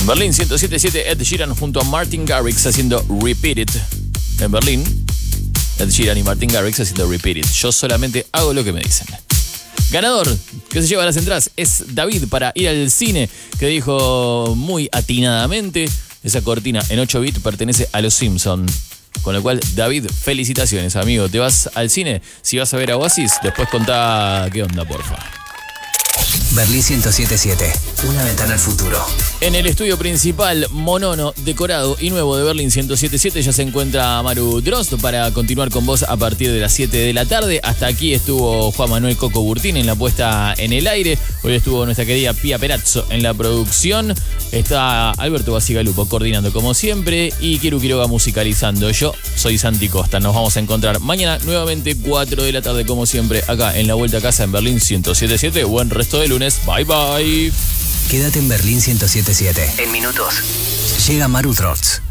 Berlín 107.7, Ed Sheeran junto a Martin Garrix haciendo Repeat It. En Berlín, Ed Sheeran y Martin Garrix haciendo Repeat It. Yo solamente hago lo que me dicen. Ganador que se lleva las entradas es David para ir al cine, que dijo muy atinadamente: esa cortina en 8 bits pertenece a los Simpsons. Con lo cual, David, felicitaciones, amigo. ¿Te vas al cine? Si vas a ver a Oasis, después contá qué onda, porfa. Berlín 107.7, una ventana al futuro. En el estudio principal, monono, decorado y nuevo de Berlín 107.7, ya se encuentra Maru Drost para continuar con vos a partir de las 7 de la tarde. Hasta aquí estuvo Juan Manuel Coco Burtín en la puesta en el aire. Hoy estuvo nuestra querida Pía Perazzo en la producción. Está Alberto Basigalupo coordinando como siempre y Kiru Quiroga musicalizando. Yo soy Santi Costa. Nos vamos a encontrar mañana nuevamente 4 de la tarde como siempre acá en la Vuelta a Casa en Berlín 107.7. Buen resto de lunes. Bye bye. Quédate en Berlín 107.7. En minutos llega Maru Drost.